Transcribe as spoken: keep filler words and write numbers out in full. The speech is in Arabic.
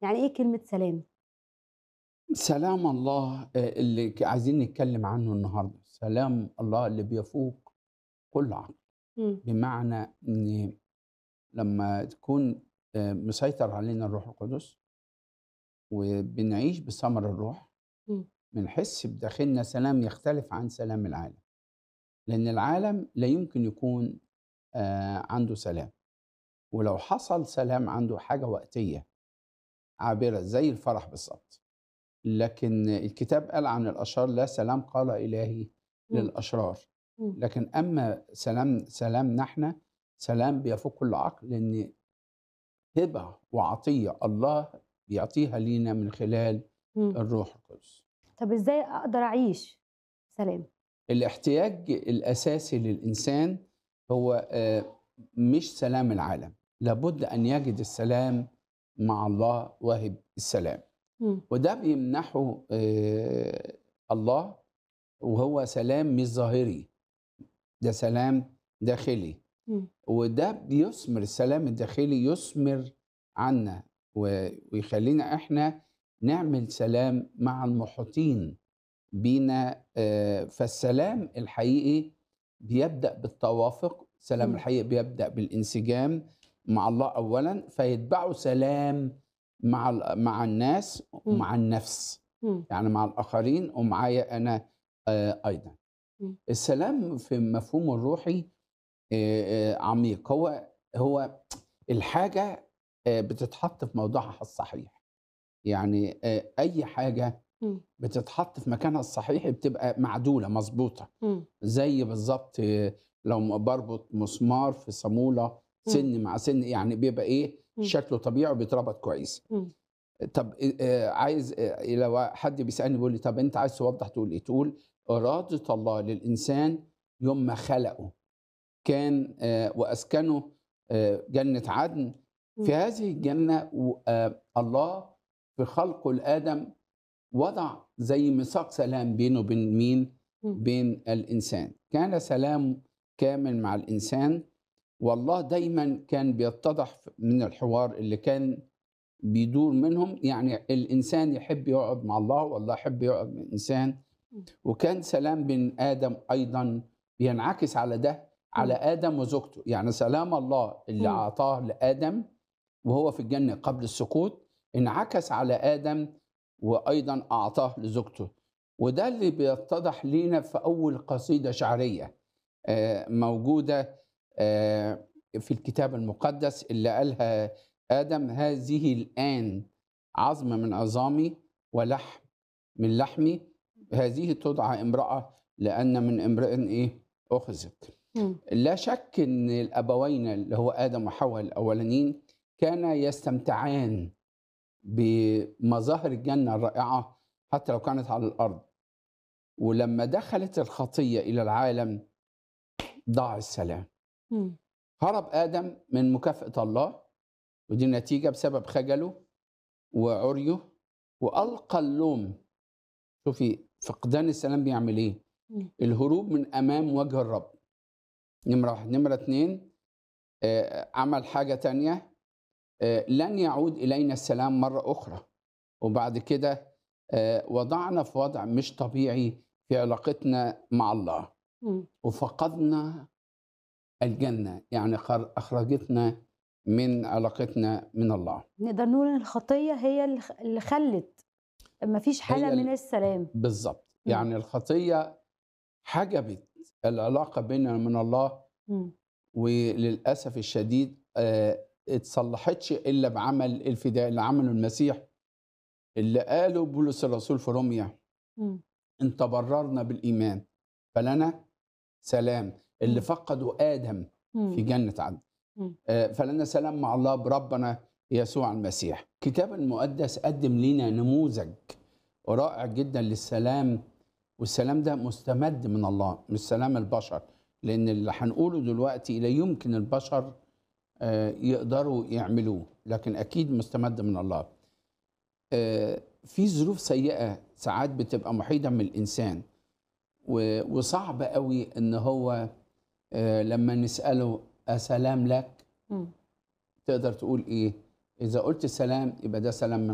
يعني إيه كلمة سلام؟ سلام الله آآ اللي ك عايزين نتكلّم عنه النهارده، سلام الله اللي بيفوق كل عقل، إمم. بمعنى إن لمّا تكون آآ مسيطر علينا الروح القدس وبنعيش بثمر الروح، إمم. بنحس بداخلنا سلام يختلف عن سلام العالم، لأن العالم لا يمكن يكون آآ عنده سلام، ولو حصل سلام عنده حاجة وقتية عابرة زي الفرح بالضبط. لكن الكتاب قال عن الأشرار لا سلام قال إلهي إمم. للأشرار، إمم. لكن أما سلام سلامنا إحنا سلام بيفوق كل عقل، لأن هبة وعطية الله بيعطيها لينا من خلال إمم. الروح القدس. طب إزاي أقدر أعيش سلام؟ الاحتياج الأساسي للإنسان هو آآ مش سلام العالم، لابد أن يجد السلام مع الله واهب السلام، إمم. وده بيمنحه آآ الله، وهو سلام مش ظاهري، ده سلام داخلي، إمم. وده بيثمر السلام الداخلي يثمر عنا و ويخلّينا إحنا نعمل سلام مع المحيطين بينا. آآ فالسلام الحقيقي بيبدأ بالتوافق، السلام إمم. الحقيقي بيبدأ بالانسجام مع الله أولًا، فيتبعه سلام مع ال مع الناس إمم. ومع النفس، إمم. يعني مع الآخرين ومعايا أنا آآ أيضًا. إمم. السلام في مفهومه الروحي آآ آآ عميق، هو هو الحاجة آآ بتتحط في موضعها الصحيح، يعني آآ أي حاجة إمم. بتتحط في مكانها الصحيح بتبقى معدولة مضبوطة، إمم. زي بالضبط لو م باربط مسمار في صامولة إمم. سن مع سن، يعني بيبقى إيه، إمم. شكله طبيعي وبيتربط كويس. إمم. طب آآ عايز آآ لو حد بيسألني بيقول لي: "طب أنت عايز توضّح تقول إيه؟" تقول إرادة الله للإنسان يوم ما خلقه كان آآ وأسكنه آآ جنة عدن، في إمم. هذه الجنة و آآ الله في خلقه لآدم وضع زي ميثاق سلام بينه وبين مين؟ إمم. بين الإنسان، كان سلام كامل مع الإنسان، والله دايمًا كان بيتضح ف من الحوار اللي كان بيدور منهم، يعني الإنسان يحب يقعد مع الله والله يحب يقعد مع الإنسان، إمم. وكان سلام بين آدم أيضًا بينعكس على ده، على إمم. آدم وزوجته، يعني سلام الله اللي إمم. أعطاه لآدم وهو في الجنة قبل السقوط انعكس على آدم وأيضًا أعطاه لزوجته، وده اللي بيتضح لينا في أول قصيدة شعرية آآ موجودة آآ في الكتاب المقدس اللي قالها آدم: "هذه الآن عظم من عظامي ولحم من لحمي، هذه تُدعى امرأة لأن من امرئ إيه، أُخذت." إمم. لا شك إن الأبوين اللي هو آدم وحواء الأولانيين كانا يستمتعان بمظاهر الجنة الرائعة حتى لو كانت على الأرض، ولمّا دخلت الخطية إلى العالم ضاع السلام. إمم. هرب آدم من مكافأة الله، ودي نتيجة بسبب خجله وعُريه وألقى اللوم. شوفي فقدان السلام بيعمل إيه؟ إمم. الهروب من أمام وجه الرب، نمرة واحد. نمرة اتنين آآ عمل حاجة تانية، آآ لن يعود إلينا السلام مرة أخرى، وبعد كده آآ وضعنا في وضع مش طبيعي في علاقتنا مع الله، إمم. وفقدنا الجنة، يعني خر أخرجتنا من علاقتنا من الله. نقدر نقول إن الخطية هي اللي خ اللي خلّت ما فيش حالة هي من ال السلام. بالضبط، إمم. يعني الخطية حجبت العلاقة بيننا وبين الله، إمم. وللأسف الشديد آآ اتصلحتش إلا بعمل الفداء اللي عمله المسيح، اللي قاله بولس الرسول في روميا: إمم. إن تبررنا بالإيمان فلنا سلام، اللي إمم. فقده آدم في إمم. جنة عدن. إمم. آآ فلنا سلام مع الله بربنا يسوع المسيح. الكتاب المقدس قدّم لينا نموذج رائع جدًا للسلام، والسلام ده مستمد من الله مش سلام البشر، لأن اللي هنقوله دلوقتي لا يمكن البشر آآ يقدروا يعملوه، لكن أكيد مستمد من الله. آآ في ظروف سيئة ساعات بتبقى محيطة من الإنسان، و وصعب أوي إن هو آآ لمّا نسأله: "أسلام لك؟" إمم. تقدر تقول إيه؟ إذا قُلت سلام يبقى ده سلام من